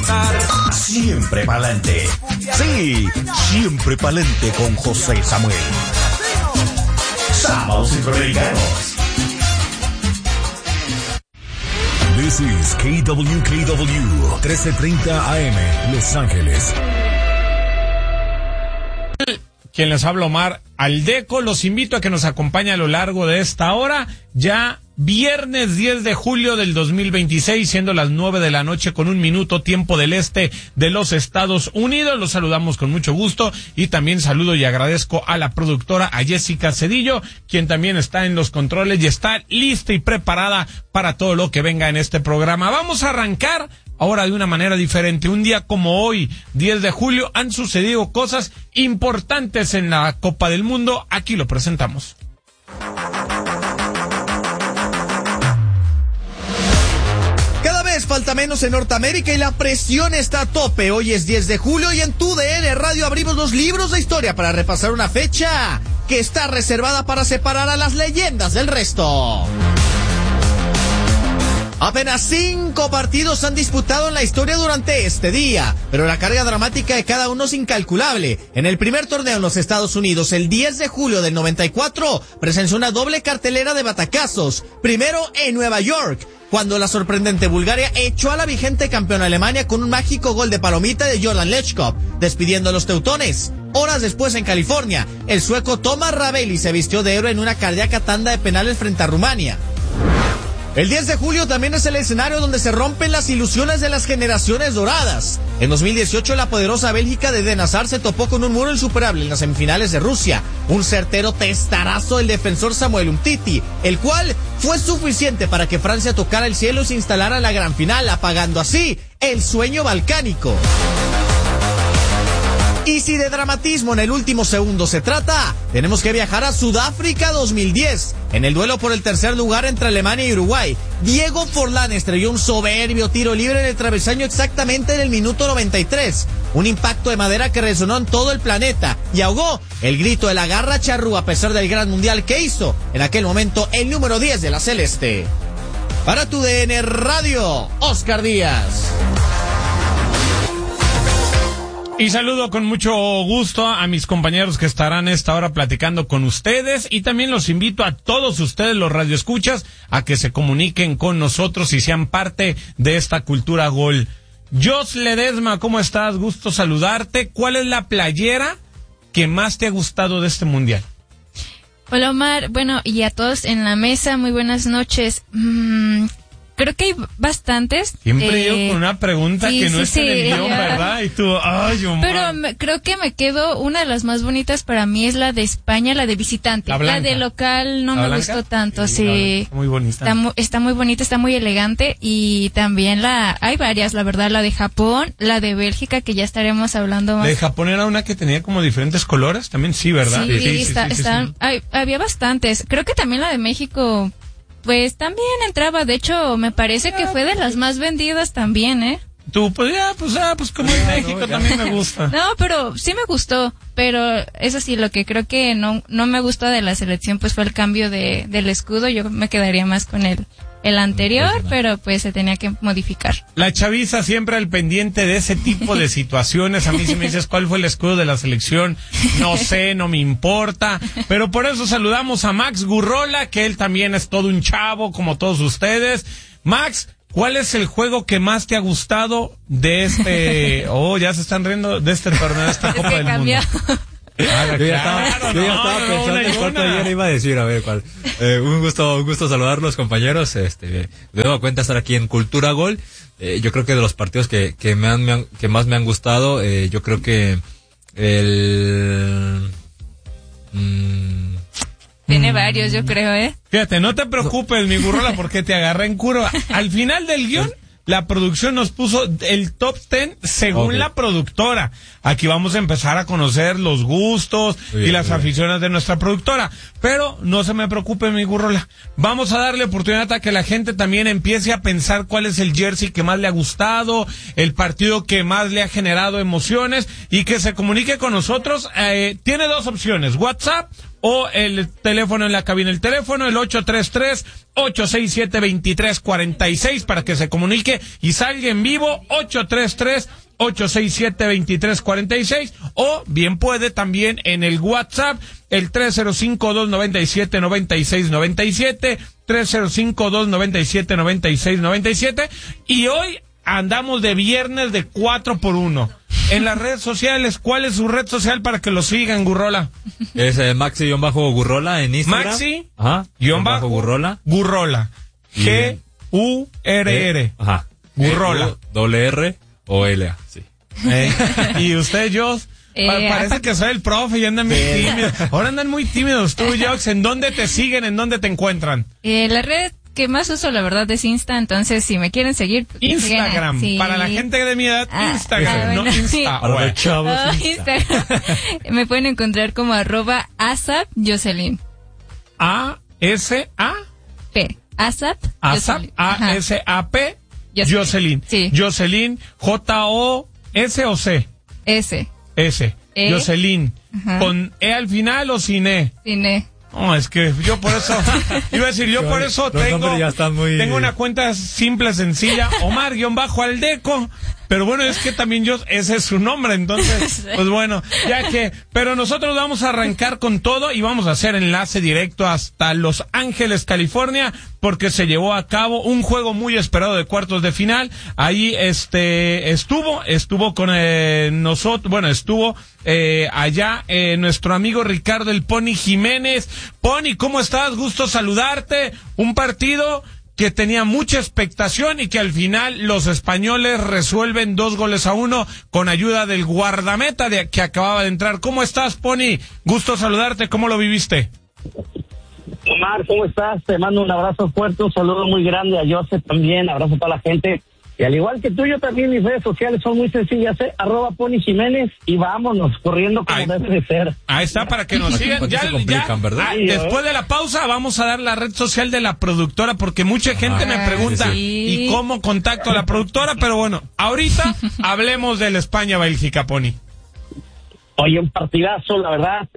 cantar. Siempre pa'lante. Sí, siempre pa'lante con José Samuel. Sábados Centroamericanos. This is KWKW 1330 AM, Los Ángeles. Quien les habla, Omar Aldeco, los invito a que nos acompañe a lo largo de esta hora, ya viernes 10 de julio del 2026, siendo las 9 de la noche con 1 minuto, tiempo del este de los Estados Unidos. Los saludamos con mucho gusto y también saludo y agradezco a la productora, a Jessica Cedillo, quien también está en los controles y está lista y preparada para todo lo que venga en este programa. Vamos a arrancar ahora de una manera diferente. Un día como hoy, 10 de julio, han sucedido cosas importantes en la Copa del Mundo. Aquí lo presentamos. Cada vez falta menos en Norteamérica y la presión está a tope. Hoy es 10 de julio y en TUDN Radio abrimos los libros de historia para repasar una fecha que está reservada para separar a las leyendas del resto. Apenas 5 partidos han disputado en la historia durante este día, pero la carga dramática de cada uno es incalculable. En el primer torneo en los Estados Unidos, el 10 de julio del 94, presenció una doble cartelera de batacazos. Primero en Nueva York, cuando la sorprendente Bulgaria echó a la vigente campeona Alemania con un mágico gol de palomita de Jordan Lechkov, despidiendo a los teutones. Horas después en California, el sueco Thomas Ravelli se vistió de héroe en una cardíaca tanda de penales frente a Rumania. El 10 de julio también es el escenario donde se rompen las ilusiones de las generaciones doradas. En 2018 la poderosa Bélgica de Eden Hazard se topó con un muro insuperable en las semifinales de Rusia. Un certero testarazo del defensor Samuel Umtiti, el cual fue suficiente para que Francia tocara el cielo y se instalara en la gran final, apagando así el sueño balcánico. Y si de dramatismo en el último segundo se trata, tenemos que viajar a Sudáfrica 2010. En el duelo por el tercer lugar entre Alemania y Uruguay, Diego Forlán estrelló un soberbio tiro libre en el travesaño exactamente en el minuto 93. Un impacto de madera que resonó en todo el planeta y ahogó el grito de la garra charrúa a pesar del gran mundial que hizo en aquel momento el número 10 de la Celeste. Para TUDN Radio, Oscar Díaz. Y saludo con mucho gusto a mis compañeros que estarán esta hora platicando con ustedes y también los invito a todos ustedes, los radioescuchas, a que se comuniquen con nosotros y sean parte de esta cultura gol. Jos Ledesma, ¿cómo estás? Gusto saludarte. ¿Cuál es la playera que más te ha gustado de este mundial? Hola Omar, bueno, y a todos en la mesa, muy buenas noches. Creo que hay bastantes. Siempre yo con una pregunta sí, que no es en el guión, ¿verdad? Y tú, ay, Omar. Pero creo que me quedo, una de las más bonitas para mí es la de España, la de visitante. La de local no me gustó tanto, sí. Está muy bonita. Está muy bonita, está muy elegante. Y también hay varias, la verdad, la de Japón, la de Bélgica, que ya estaremos hablando más. ¿La de Japón era una que tenía como diferentes colores? También sí, ¿verdad? Sí, había bastantes. Creo que también la de México... Pues también entraba, de hecho, me parece que fue de las más vendidas también, ¿eh? Tú, pues como en México también me gusta. No, pero sí me gustó, pero eso sí, lo que creo que no me gustó de la selección, pues fue el cambio del escudo. Yo me quedaría más con el anterior, pero pues se tenía que modificar. La chaviza siempre al pendiente de ese tipo de situaciones. A mí si me dices cuál fue el escudo de la selección, no sé, no me importa, pero por eso saludamos a Max Gurrola, que él también es todo un chavo como todos ustedes. Max, ¿cuál es el juego que más te ha gustado de este, ya se están riendo de este torneo, de esta Copa del Mundo? Yo ya estaba pensando en cuál ayer iba a decir, a ver cuál. Un gusto saludarlos, compañeros. Me doy cuenta estar aquí en Cultura Gol. Yo creo que de los partidos que más me han gustado, yo creo que Tiene varios, yo creo, ¿eh? Fíjate, no te preocupes, mi Gurrola, porque te agarré en curva. Al final del guión, la producción nos puso el top 10 según la productora. Aquí vamos a empezar a conocer los gustos y las aficiones de nuestra productora. Pero no se me preocupe, mi Gurrola. Vamos a darle oportunidad a que la gente también empiece a pensar cuál es el jersey que más le ha gustado, el partido que más le ha generado emociones y que se comunique con nosotros. Tiene dos opciones, WhatsApp o el teléfono en la cabina. El teléfono, el 833-867-2346 para que se comunique y salga en vivo, 833-867-2346, o bien puede también en el WhatsApp, el 305-297-9697, 305-297-9697, y hoy andamos de viernes de 4x1. En las redes sociales, ¿cuál es su red social para que lo sigan, Gurrola? Es Maxi-Gurrola en Instagram. Maxi, Gurrola. Gurrola. G-U-R-R. Ajá. Gurrola. R-O-L-A, sí. ¿Y usted, Jos? Parece que soy el profe y andan muy tímidos. Ahora andan muy tímidos tú, Jox. ¿En dónde te siguen? ¿En dónde te encuentran? La red que más uso, la verdad, es Insta, entonces si me quieren seguir, Instagram, sí. para la gente de mi edad, Instagram, bueno, no Insta. sí. Para los chavos, Instagram. Me pueden encontrar como @ASAP-Jocelyn. A-S-A-P. ASAP, A-S-A-P, Jocelyn. Sí. Jocelyn, J-O-S o C. S. Jocelyn. Ajá. ¿Con E al final o sin E? Sin E. No, es que yo por eso, iba a decir, yo por eso tengo una cuenta simple, sencilla, Omar-Aldeco, pero bueno, es que también ese es su nombre, entonces, pues bueno, pero nosotros vamos a arrancar con todo y vamos a hacer enlace directo hasta Los Ángeles, California, porque se llevó a cabo un juego muy esperado de cuartos de final. Ahí estuvo con nosotros, bueno, estuvo allá nuestro amigo Ricardo el Pony Jiménez. Pony, ¿cómo estás? Gusto saludarte. Un partido que tenía mucha expectación y que al final los españoles resuelven 2-1 con ayuda del guardameta que acababa de entrar. ¿Cómo estás, Pony? Gusto saludarte. ¿Cómo lo viviste? Omar, ¿cómo estás? Te mando un abrazo fuerte, un saludo muy grande a José también, abrazo a toda la gente. Y al igual que tú, yo también, mis redes sociales son muy sencillas, @Pony Jiménez, y vámonos, corriendo como debe de ser. Ahí está, para que nos sigan. ¿Verdad? Después de la pausa vamos a dar la red social de la productora, porque mucha gente me pregunta, ¿y cómo contacto a la productora? Pero bueno, ahorita hablemos del España-Bélgica, Pony. Oye, un partidazo, la verdad,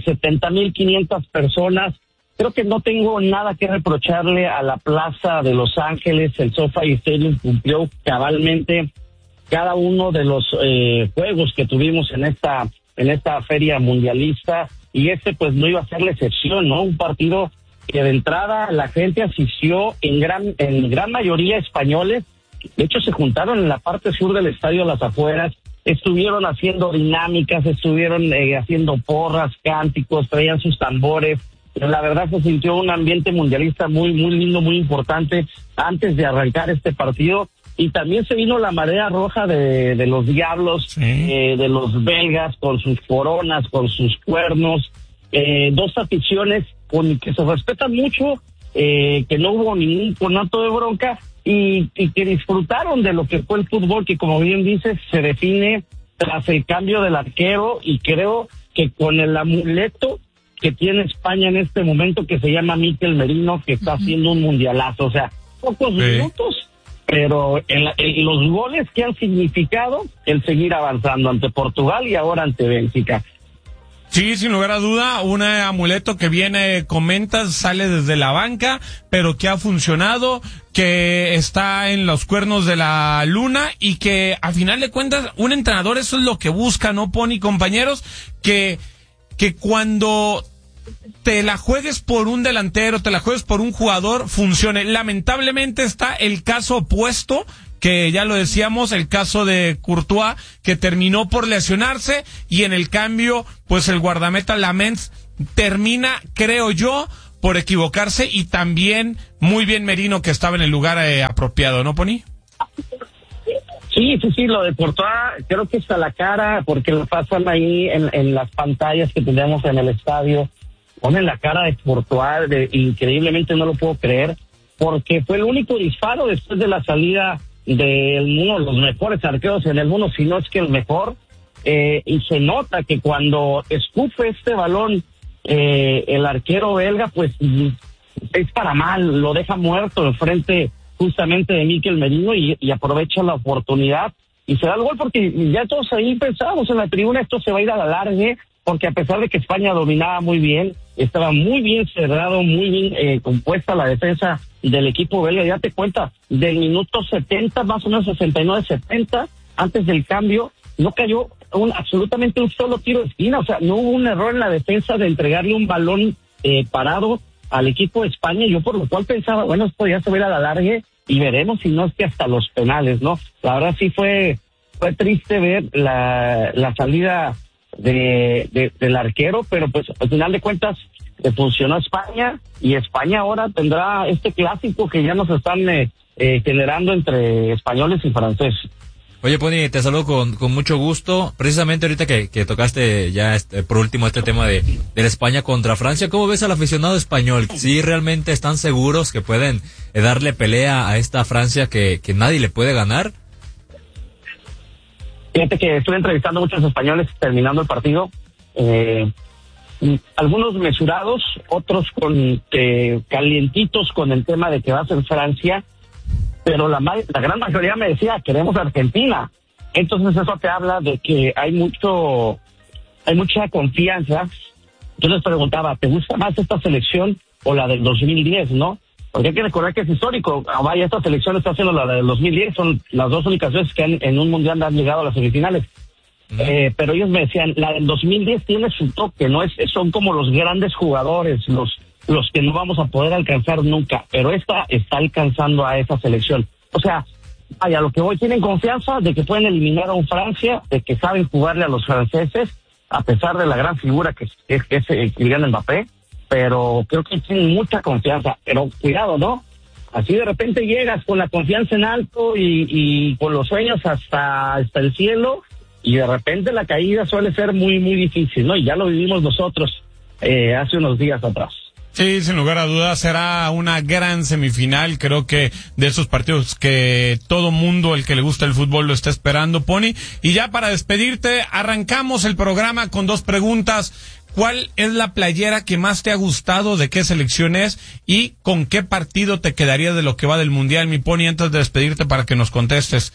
70,500 personas. Creo que no tengo nada que reprocharle a la Plaza de Los Ángeles. El SoFi Stadium cumplió cabalmente cada uno de los juegos que tuvimos en esta feria mundialista, y pues no iba a ser la excepción, ¿no? Un partido que de entrada la gente asistió en gran mayoría españoles. De hecho, se juntaron en la parte sur del estadio, a las afueras, estuvieron haciendo dinámicas, estuvieron haciendo porras, cánticos, traían sus tambores. La verdad se sintió un ambiente mundialista muy, muy lindo, muy importante antes de arrancar este partido. Y también se vino la marea roja de los diablos, sí, de los belgas, con sus coronas, con sus cuernos. Dos aficiones que se respetan mucho, que no hubo ningún conato de bronca, y que disfrutaron de lo que fue el fútbol, que como bien dices, se define tras el cambio del arquero, y creo que con el amuleto que tiene España en este momento, que se llama Mikel Merino, que está haciendo un mundialazo. O sea, pocos minutos, pero en los goles que han significado el seguir avanzando ante Portugal y ahora ante Bélgica. Sí, sin lugar a duda, un amuleto que viene, comentas, sale desde la banca, pero que ha funcionado, que está en los cuernos de la luna, y que a final de cuentas un entrenador eso es lo que busca, ¿no, Pony, compañeros? Que cuando te la juegues por un delantero, te la juegues por un jugador, funcione. Lamentablemente está el caso opuesto, que ya lo decíamos, el caso de Courtois, que terminó por lesionarse, y en el cambio, pues el guardameta Lamens termina, creo yo, por equivocarse, y también muy bien Merino, que estaba en el lugar apropiado, ¿no, Pony? Sí, lo de Courtois, creo que está la cara, porque lo pasan ahí en las pantallas que tenemos en el estadio, ponen la cara de Courtois, increíblemente no lo puedo creer, porque fue el único disparo después de la salida de uno de los mejores arqueros en el mundo, si no es que el mejor, y se nota que cuando escupe este balón el arquero belga, pues es para mal, lo deja muerto enfrente justamente de Mikel Merino, y aprovecha la oportunidad y se da el gol, porque ya todos ahí pensábamos en la tribuna, esto se va a ir a la largue, porque a pesar de que España dominaba muy bien, estaba muy bien cerrado, muy bien compuesta la defensa del equipo belga. Ya te cuenta, del minuto 70, más o menos 69-70, antes del cambio, no cayó absolutamente un solo tiro de esquina. O sea, no hubo un error en la defensa de entregarle un balón parado al equipo de España. Yo por lo cual pensaba, bueno, esto ya se va a ir a la larga y veremos si no es que hasta los penales, ¿no? La verdad sí fue triste ver la salida del arquero, pero pues al final de cuentas le funcionó a España, y España ahora tendrá este clásico que ya nos están generando entre españoles y franceses. Oye, Pony, te saludo con mucho gusto. Precisamente ahorita que tocaste ya por último este tema de la España contra Francia, ¿cómo ves al aficionado español? ¿Sí realmente están seguros que pueden darle pelea a esta Francia que nadie le puede ganar? Fíjate que estuve entrevistando a muchos españoles terminando el partido, algunos mesurados, otros calientitos con el tema de que va a ser Francia, pero la gran mayoría me decía, queremos Argentina. Entonces eso te habla de que hay mucha confianza. Yo les preguntaba, ¿te gusta más esta selección o la del 2010, no? Porque hay que recordar que es histórico. Vaya, esta selección está haciendo la del 2010, son las dos únicas veces que en un mundial han llegado a las semifinales. Pero ellos me decían, la del 2010 tiene su toque, no son como los grandes jugadores, los que no vamos a poder alcanzar nunca, pero esta está alcanzando a esa selección. O sea, vaya, lo que voy, tienen confianza de que pueden eliminar a un Francia, de que saben jugarle a los franceses, a pesar de la gran figura que es Kylian Mbappé, pero creo que tienen mucha confianza. Pero cuidado, ¿no? Así de repente llegas con la confianza en alto y con los sueños hasta el cielo, y de repente la caída suele ser muy, muy difícil, ¿no? Y ya lo vivimos nosotros hace unos días atrás. Sí, sin lugar a dudas será una gran semifinal. Creo que de esos partidos que todo mundo, el que le gusta el fútbol, lo está esperando, Pony. Y ya para despedirte, arrancamos el programa con 2 preguntas. ¿Cuál es la playera que más te ha gustado? ¿De qué selección es? ¿Y con qué partido te quedarías de lo que va del Mundial, mi Pony, antes de despedirte para que nos contestes?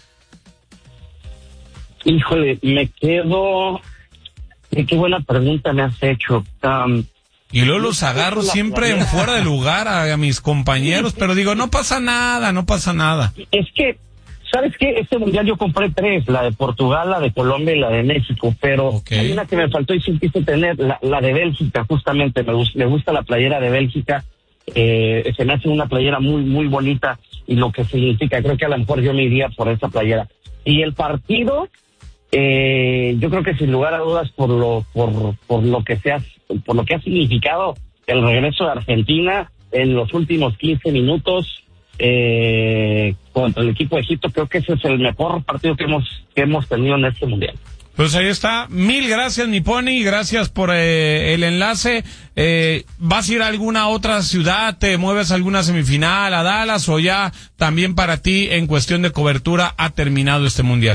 Híjole, me quedo... Qué buena pregunta me has hecho. Y luego los agarro siempre en fuera de lugar a mis compañeros, pero digo, no pasa nada. Es que, ¿sabes qué? Este mundial yo compré 3, la de Portugal, la de Colombia y la de México, pero hay una que me faltó y sí quise tener, la de Bélgica, justamente, me gusta la playera de Bélgica, se me hace una playera muy, muy bonita, y lo que significa, creo que a lo mejor yo me iría por esa playera. Y el partido, yo creo que sin lugar a dudas por lo que ha significado el regreso de Argentina en los últimos 15 minutos contra el equipo de Egipto, creo que ese es el mejor partido que hemos tenido en este mundial. Pues ahí está. 1000 gracias, mi Pony. Gracias por el enlace. ¿Vas a ir a alguna otra ciudad? ¿Te mueves a alguna semifinal, a Dallas, o ya también para ti en cuestión de cobertura ha terminado este mundial?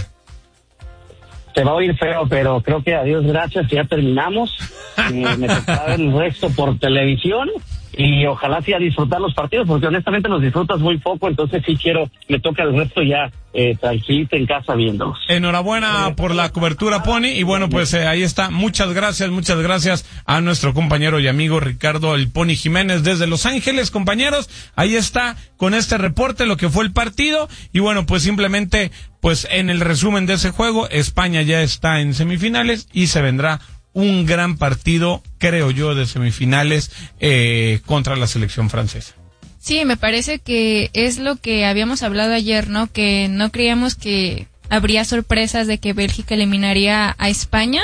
Se va a oír feo, pero creo que a Dios gracias ya terminamos. Me tocará el resto por televisión, y ojalá sí a disfrutar los partidos, porque honestamente los disfrutas muy poco, entonces sí me toca el resto ya tranquilito en casa viéndolos. Enhorabuena por la cobertura, Pony, y bueno, pues ahí está. Muchas gracias a nuestro compañero y amigo Ricardo el Pony Jiménez desde Los Ángeles. Compañeros, ahí está con este reporte lo que fue el partido, y bueno, pues simplemente, pues en el resumen de ese juego, España ya está en semifinales y se vendrá un gran partido, creo yo, de semifinales contra la selección francesa. Sí, me parece que es lo que habíamos hablado ayer, ¿no? Que no creíamos que habría sorpresas de que Bélgica eliminaría a España.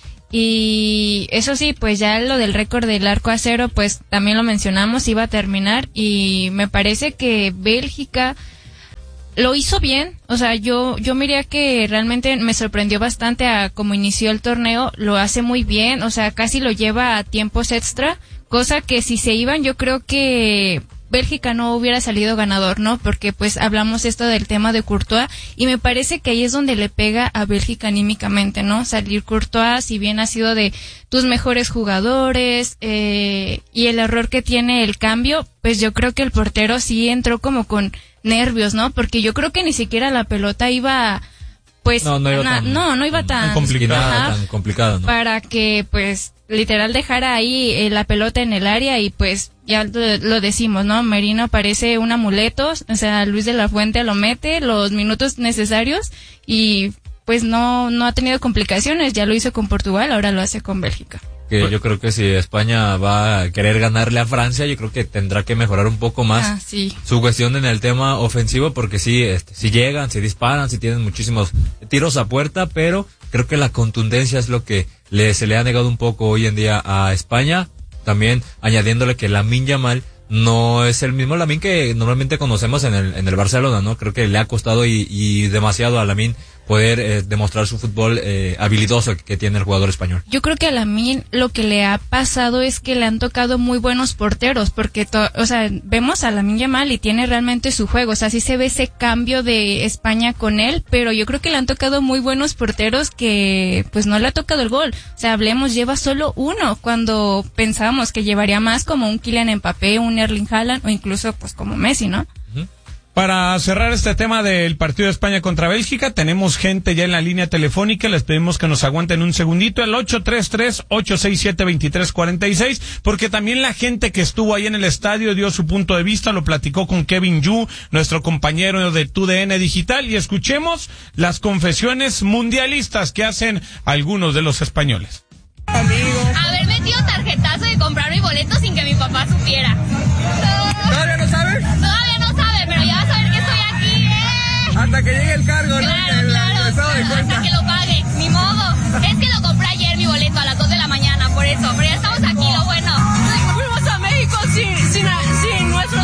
Y eso sí, pues ya lo del récord del arco a cero, pues también lo mencionamos, iba a terminar. Y me parece que Bélgica lo hizo bien. O sea, yo miré que realmente me sorprendió bastante a cómo inició el torneo. Lo hace muy bien, o sea, casi lo lleva a tiempos extra, cosa que si se iban, yo creo que Bélgica no hubiera salido ganador, ¿no? Porque pues hablamos esto del tema de Courtois, y me parece que ahí es donde le pega a Bélgica anímicamente, ¿no? Salir Courtois, si bien ha sido de tus mejores jugadores, y el error que tiene el cambio, pues yo creo que el portero sí entró como con nervios, ¿no? Porque yo creo que ni siquiera la pelota iba pues no iba tan complicado, ¿no? Para que pues literal dejara ahí la pelota en el área y pues ya lo decimos, ¿no? Merino parece un amuleto, o sea, Luis de la Fuente lo mete los minutos necesarios y pues no ha tenido complicaciones, ya lo hizo con Portugal, ahora lo hace con Bélgica. Que yo creo que si España va a querer ganarle a Francia, yo creo que tendrá que mejorar un poco más su cuestión en el tema ofensivo, porque si llegan, si disparan, si tienen muchísimos tiros a puerta, pero creo que la contundencia es lo que se le ha negado un poco hoy en día a España, también añadiéndole que Lamine Yamal no es el mismo Lamine que normalmente conocemos en el Barcelona, ¿no? Creo que le ha costado y demasiado a Lamine poder demostrar su fútbol habilidoso que tiene el jugador español. Yo creo que a Lamine lo que le ha pasado es que le han tocado muy buenos porteros, porque vemos a Lamine Yamal y tiene realmente su juego, o sea, sí se ve ese cambio de España con él, pero yo creo que le han tocado muy buenos porteros que pues no le ha tocado el gol. O sea, lleva solo uno, cuando pensábamos que llevaría más, como un Kylian Mbappé, un Erling Haaland o incluso pues como Messi, ¿no? Para cerrar este tema del partido de España contra Bélgica, tenemos gente ya en la línea telefónica, les pedimos que nos aguanten un segundito, el 833-867-2346, porque también la gente que estuvo ahí en el estadio dio su punto de vista, lo platicó con Kevin Yu, nuestro compañero de TUDN Digital, y escuchemos las confesiones mundialistas que hacen algunos de los españoles. Haber metido tarjetazo y comprar mi boleto sin que mi papá supiera. ¿Todavía no sabes? Todavía no sabe, pero ya va a saber que estoy aquí, Hasta que llegue el cargo, claro, ¿no? Claro, hasta que lo pague, ni modo. Es que lo compré ayer mi boleto a las 2 de la mañana, por eso, pero ya estamos aquí, lo bueno. Fuimos a México sin nuestros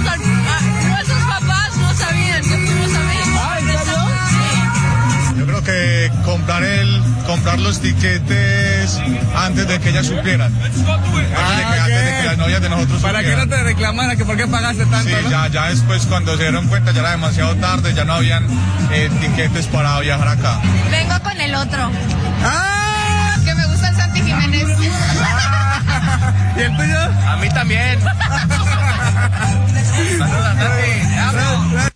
papás no sabían que fuimos a México. ¿En serio? Sí. Yo creo que comprar los tiquetes antes de que ellas supieran. Antes de que las novias de nosotros supieran. Para que no te reclamaran que por qué pagaste tanto, sí, ¿no? ya después cuando se dieron cuenta ya era demasiado tarde, ya no habían tiquetes para viajar acá. Vengo con el otro. ¡Ah! Que me gusta el Santi Jiménez. ¿Y el tuyo? A mí también. Saludos, Santi.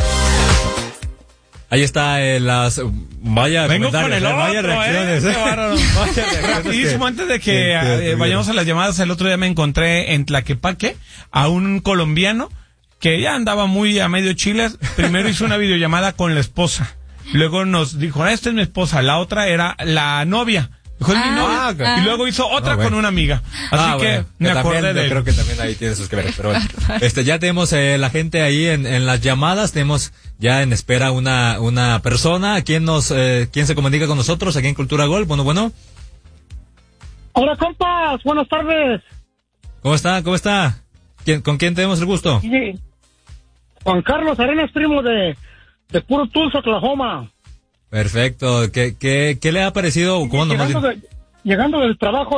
Ahí está vaya vengo con el vaya otro, reacciones. Rapidísimo, antes de que vayamos a las llamadas, el otro día me encontré en Tlaquepaque a un colombiano que ya andaba muy a medio chile. Primero hizo una videollamada con la esposa, luego nos dijo, esta es mi esposa, la otra era la novia. Dijo, es mi novia. Y luego hizo otra con una amiga. Así que me acordé de él. Creo que también ahí tiene sus que ver. Pero bueno, ya tenemos la gente ahí en las llamadas. Tenemos ya en espera una persona. ¿Quién se comunica con nosotros aquí en Cultura Gol? Bueno. Hola, compas. Buenas tardes. ¿Cómo está? ¿Con quién tenemos el gusto? Sí. Juan Carlos Arenas, primo de puro Tulsa, Oklahoma. Perfecto. ¿Qué le ha parecido? Llegando del trabajo,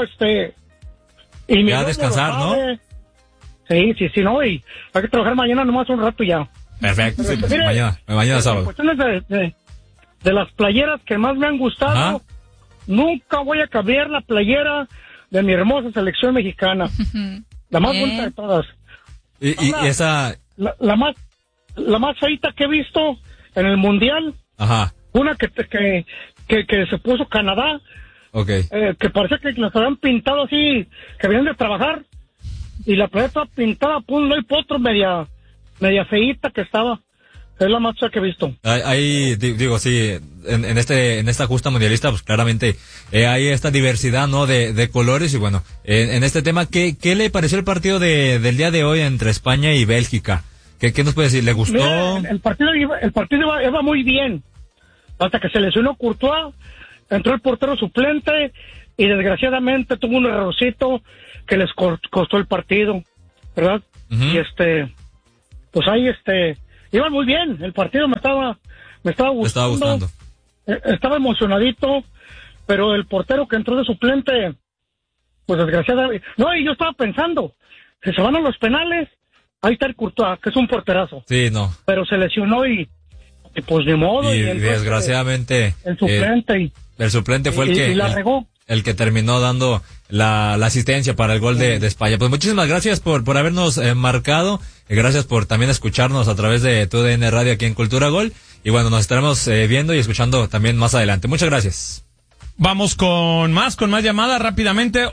y ya a descansar, ¿no? Sí, no, y hay que trabajar mañana nomás un rato ya. Perfecto, sí, pues, mañana sábado. Cuestiones de las playeras que más me han gustado, ajá. Nunca voy a cambiar la playera de mi hermosa selección mexicana. La más bonita de todas. Y esa... La más feita que he visto en el Mundial. Ajá. Una que se puso Canadá, okay. Que parecía que las habían pintado así, que venían de trabajar, y la playa estaba pintada por un lado y por otro, media feíta que estaba. Es la más fea que he visto. Ahí digo, sí, en esta justa mundialista, pues claramente hay esta diversidad, ¿no? De colores, y bueno, en este tema, ¿qué le pareció el partido del día de hoy entre España y Bélgica? ¿Qué nos puede decir? ¿Le gustó? Mira, el partido iba muy bien. Hasta que se lesionó Courtois, entró el portero suplente y desgraciadamente tuvo un errorcito que les costó el partido, ¿verdad? Uh-huh. Y pues ahí iba muy bien, el partido me estaba gustando. Estaba emocionadito, pero el portero que entró de suplente, pues desgraciadamente, no, y yo estaba pensando, si se van a los penales, ahí está el Courtois, que es un porterazo. Sí, no. Pero se lesionó y pues de modo. Y desgraciadamente el suplente el suplente fue el que terminó dando la asistencia para el gol de España. Pues muchísimas gracias por habernos marcado, gracias por también escucharnos a través de TUDN Radio aquí en Cultura Gol, Y bueno, nos estaremos viendo y escuchando también más adelante. Muchas gracias. Vamos con más llamadas rápidamente,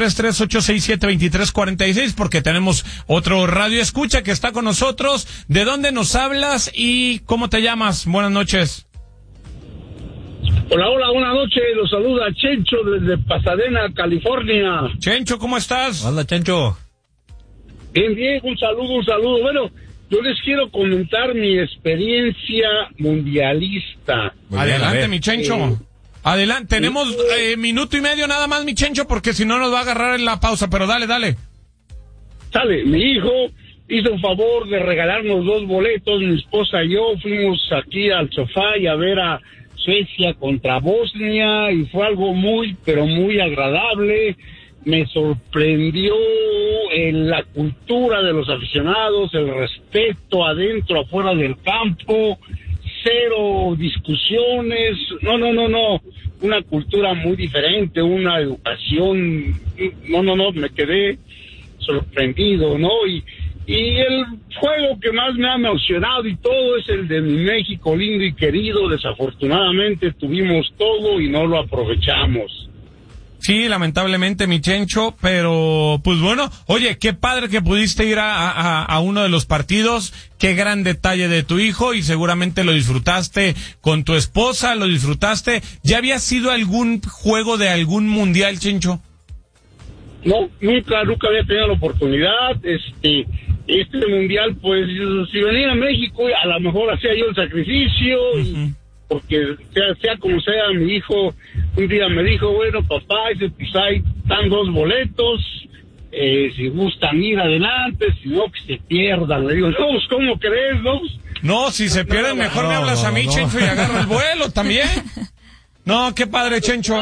833-867-2346, porque tenemos otro radio escucha que está con nosotros. ¿De dónde nos hablas y cómo te llamas? Buenas noches. Hola, buenas noches. Los saluda Chencho desde Pasadena, California. Chencho, ¿cómo estás? Hola, Chencho. Bien, un saludo. Bueno, yo les quiero comentar mi experiencia mundialista. Adelante, mi Chencho. Adelante, tenemos minuto y medio nada más, mi Chencho, porque si no nos va a agarrar en la pausa, pero dale. Sale, mi hijo hizo un favor de regalarnos 2 boletos, mi esposa y yo fuimos aquí al sofá y a ver a Suecia contra Bosnia y fue algo muy, pero muy agradable. Me sorprendió la cultura de los aficionados, el respeto adentro, afuera del campo, 0 discusiones, no, una cultura muy diferente, una educación, me quedé sorprendido, ¿no? Y el juego que más me ha emocionado y todo es el de mi México lindo y querido. Desafortunadamente tuvimos todo y no lo aprovechamos. Sí, lamentablemente, mi Chencho, pero pues bueno, oye, qué padre que pudiste ir a uno de los partidos, qué gran detalle de tu hijo y seguramente lo disfrutaste con tu esposa, lo disfrutaste. ¿Ya había sido algún juego de algún mundial, Chencho? No, nunca había tenido la oportunidad. Este mundial, pues, si venía a México, a lo mejor hacía yo el sacrificio, y porque sea como sea, mi hijo un día me dijo, bueno, papá, pues ahí están 2 boletos, si gustan ir adelante, si no, que se pierdan. Le digo, no, pues, ¿cómo crees, no? No, si se pierden, mejor me hablas a mí, Chencho, y agarro el vuelo también. No, qué padre, Chencho.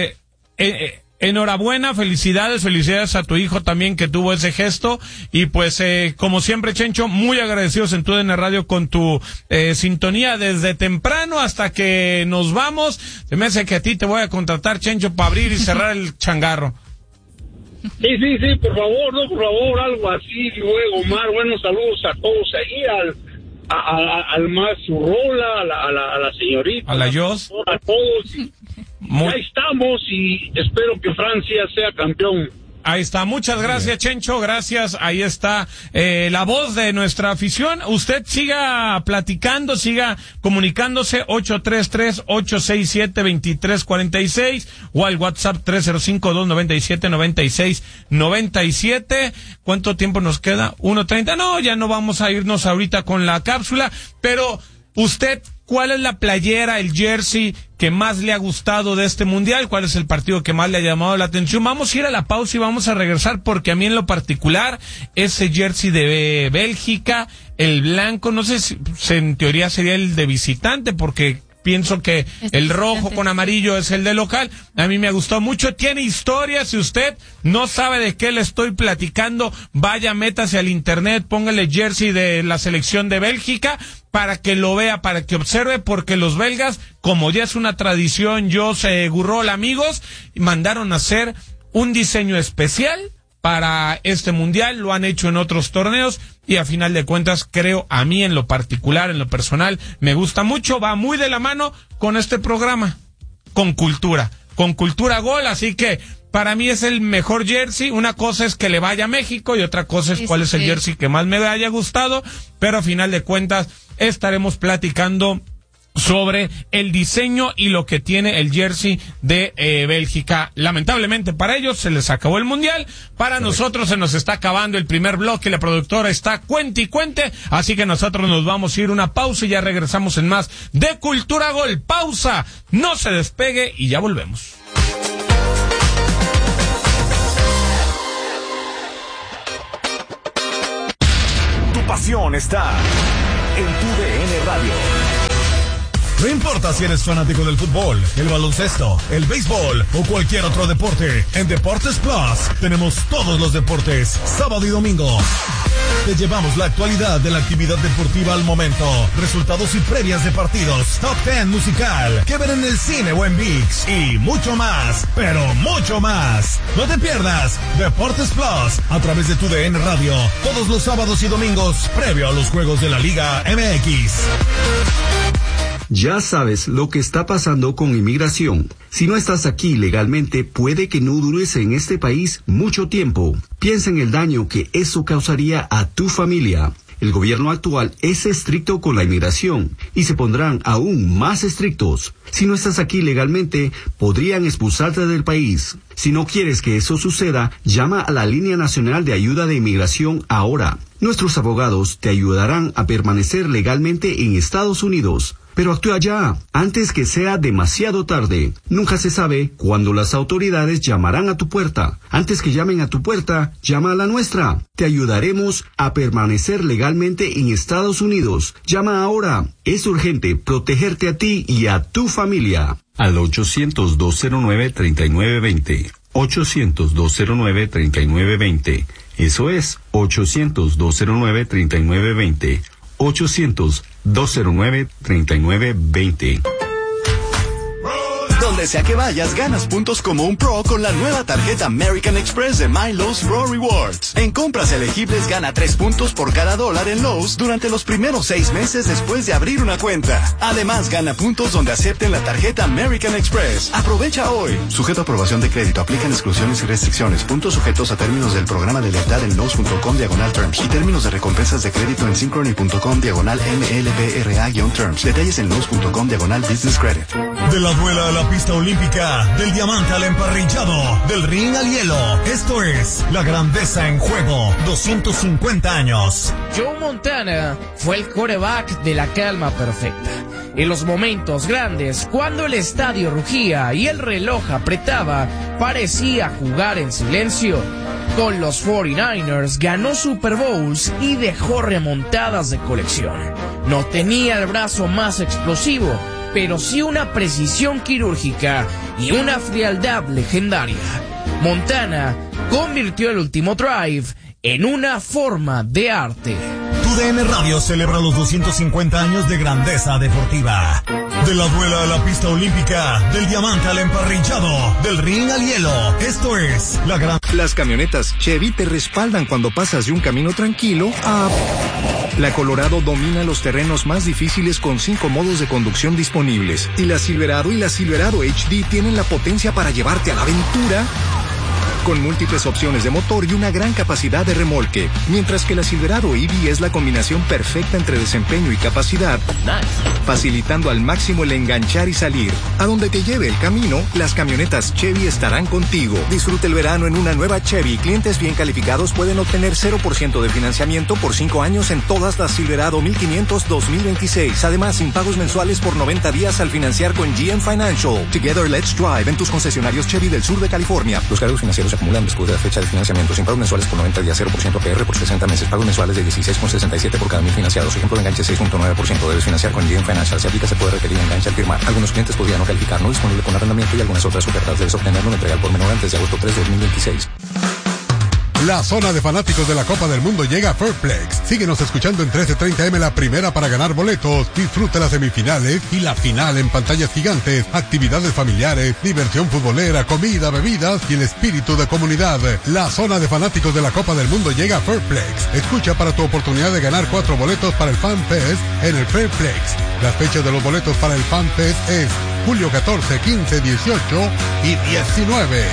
Enhorabuena, felicidades a tu hijo también que tuvo ese gesto y pues como siempre, Chencho, muy agradecidos en TUDN Radio con tu sintonía desde temprano hasta que nos vamos. Se me hace que a ti te voy a contratar, Chencho, para abrir y cerrar el changarro. Sí, por favor, algo así. Luego, Omar, buenos saludos a todos ahí, al más Rola, a la señorita, a la Jos, a todos. Ya estamos y espero que Francia sea campeón. Ahí está, muchas gracias, Chencho, gracias, ahí está la voz de nuestra afición. Usted siga platicando, siga comunicándose, 833-867-2346 o al WhatsApp 305-297-9697. ¿Cuánto tiempo nos queda? 1:30. No, ya no vamos a irnos ahorita con la cápsula, pero usted, ¿cuál es la playera, el jersey que más le ha gustado de este mundial? ¿Cuál es el partido que más le ha llamado la atención? Vamos a ir a la pausa y vamos a regresar porque a mí en lo particular ese jersey de Bélgica, el blanco, no sé si en teoría sería el de visitante porque pienso que el rojo con amarillo es el de local. A mí me gustó mucho. Tiene historia. Si usted no sabe de qué le estoy platicando, vaya, métase al internet, póngale jersey de la selección de Bélgica para que lo vea, para que observe, porque los belgas, como ya es una tradición, Gurrol, amigos, mandaron a hacer un diseño especial para este mundial, lo han hecho en otros torneos y a final de cuentas creo, a mí en lo particular, en lo personal, me gusta mucho, va muy de la mano con este programa, con Cultura Gol, así que para mí es el mejor jersey. Una cosa es que le vaya a México y otra cosa es cuál es el jersey que más me haya gustado, pero a final de cuentas estaremos platicando sobre el diseño y lo que tiene el jersey de Bélgica. Lamentablemente para ellos se les acabó el mundial, para nosotros se nos está acabando el primer bloque, la productora está cuente y cuente, así que nosotros nos vamos a ir una pausa y ya regresamos en más de Cultura Gol. Pausa, no se despegue y ya volvemos. Tu pasión está en TUDN Radio. No importa si eres fanático del fútbol, el baloncesto, el béisbol o cualquier otro deporte, en Deportes Plus tenemos todos los deportes, sábado y domingo. Te llevamos la actualidad de la actividad deportiva al momento, resultados y previas de partidos, top 10 musical, que ver en el cine o en ViX y mucho más, pero mucho más. No te pierdas Deportes Plus a través de TUDN Radio, todos los sábados y domingos previo a los juegos de la Liga MX. Ya sabes lo que está pasando con inmigración. Si no estás aquí legalmente, puede que no dures en este país mucho tiempo. Piensa en el daño que eso causaría a tu familia. El gobierno actual es estricto con la inmigración y se pondrán aún más estrictos. Si no estás aquí legalmente, podrían expulsarte del país. Si no quieres que eso suceda, llama a la Línea Nacional de Ayuda de Inmigración ahora. Nuestros abogados te ayudarán a permanecer legalmente en Estados Unidos. Pero actúa ya, antes que sea demasiado tarde. Nunca se sabe cuándo las autoridades llamarán a tu puerta. Antes que llamen a tu puerta, llama a la nuestra. Te ayudaremos a permanecer legalmente en Estados Unidos. Llama ahora. Es urgente protegerte a ti y a tu familia. Al 800-209-3920. 800-209-3920. Eso es 800-209-3920. 800-209-3920. Donde sea que vayas, ganas puntos como un pro con la nueva tarjeta American Express de My Lowe's Pro Rewards. En compras elegibles, gana 3 puntos por cada $1 en Lowe's durante los primeros 6 meses después de abrir una cuenta. Además, gana puntos donde acepten la tarjeta American Express. Aprovecha hoy. Sujeto a aprobación de crédito. Aplican exclusiones y restricciones. Puntos sujetos a términos del programa de lealtad en Lowe's.com/terms y términos de recompensas de crédito en Synchrony.com/MLBRA-terms. Detalles en Lowe's.com/business credit. De la duela a la pista olímpica, del diamante al emparrillado, del ring al hielo. Esto es la grandeza en juego. 250 años. Joe Montana fue el quarterback de la calma perfecta. En los momentos grandes, cuando el estadio rugía y el reloj apretaba, parecía jugar en silencio. Con los 49ers ganó Super Bowls y dejó remontadas de colección. No tenía el brazo más explosivo, pero sí una precisión quirúrgica y una frialdad legendaria. Montana convirtió el último drive en una forma de arte. TUDN Radio celebra los 250 años de grandeza deportiva. De la duela a la pista olímpica, del diamante al emparrillado, del ring al hielo. Esto es la gran... Las camionetas Chevy te respaldan cuando pasas de un camino tranquilo a... La Colorado domina los terrenos más difíciles con 5 modos de conducción disponibles. Y la Silverado y la Silverado HD tienen la potencia para llevarte a la aventura con múltiples opciones de motor y una gran capacidad de remolque. Mientras que la Silverado EV es la combinación perfecta entre desempeño y capacidad, facilitando al máximo el enganchar y salir. A donde te lleve el camino, las camionetas Chevy estarán contigo. Disfruta el verano en una nueva Chevy. Clientes bien calificados pueden obtener 0% de financiamiento por 5 años en todas las Silverado 1500 2026. Además, sin pagos mensuales por 90 días al financiar con GM Financial. Together, let's drive en tus concesionarios Chevy del sur de California. Los cargos financieros se acumulan después de la fecha de financiamiento. Sin pagos mensuales por 90 días, 0% APR por 60 meses. Pagos mensuales de 16,67 por cada 1000 financiados. Ejemplo de enganche 6.9%. Debes financiar con GM Financial. Si aplica, se puede requerir enganche al firmar. Algunos clientes podrían no calificar. No disponible con arrendamiento y algunas otras ofertas. Debes obtenerlo en entrega por menor antes de agosto 3 de 2026. La zona de fanáticos de la Copa del Mundo llega a Fairplex. Síguenos escuchando en 1330M la primera para ganar boletos. Disfruta las semifinales y la final en pantallas gigantes, actividades familiares, diversión futbolera, comida, bebidas y el espíritu de comunidad. La zona de fanáticos de la Copa del Mundo llega a Fairplex. Escucha para tu oportunidad de ganar 4 boletos para el Fan Fest en el Fairplex. Las fechas de los boletos para el Fan Fest es julio 14, 15, 18 y 19.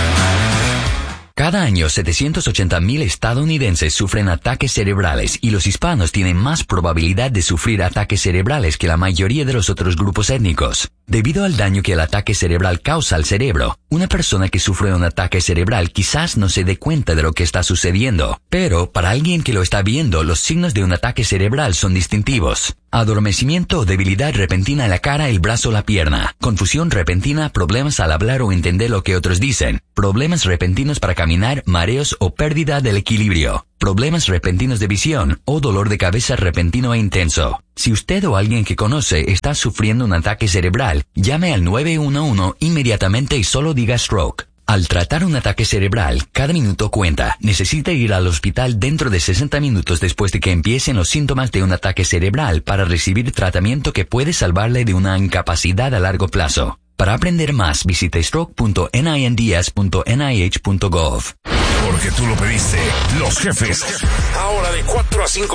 Cada año, 780,000 estadounidenses sufren ataques cerebrales y los hispanos tienen más probabilidad de sufrir ataques cerebrales que la mayoría de los otros grupos étnicos. Debido al daño que el ataque cerebral causa al cerebro, una persona que sufre un ataque cerebral quizás no se dé cuenta de lo que está sucediendo, pero para alguien que lo está viendo, los signos de un ataque cerebral son distintivos. Adormecimiento o debilidad repentina en la cara, el brazo o la pierna. Confusión repentina, problemas al hablar o entender lo que otros dicen. Problemas repentinos para caminar, mareos o pérdida del equilibrio. Problemas repentinos de visión o dolor de cabeza repentino e intenso. Si usted o alguien que conoce está sufriendo un ataque cerebral, llame al 911 inmediatamente y solo diga stroke. Al tratar un ataque cerebral, cada minuto cuenta. Necesita ir al hospital dentro de 60 minutos después de que empiecen los síntomas de un ataque cerebral para recibir tratamiento que puede salvarle de una incapacidad a largo plazo. Para aprender más, visite stroke.ninds.nih.gov. Porque tú lo pediste, los jefes. Ahora de 4 a 5